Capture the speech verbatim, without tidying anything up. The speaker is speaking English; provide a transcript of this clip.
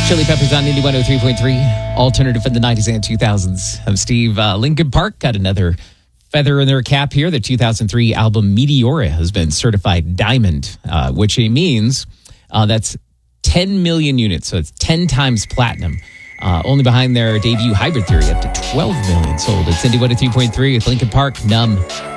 Chili Peppers on Indie one oh three point three, alternative in the nineties and two thousands. I'm Steve. Uh, Linkin Park got another feather in their cap here. Their two thousand three album Meteora has been certified diamond, uh, which means uh, that's ten million units. So it's ten times platinum. Uh, only behind their debut Hybrid Theory, up to twelve million sold. It's Indie one oh three point three with Linkin Park, Numb.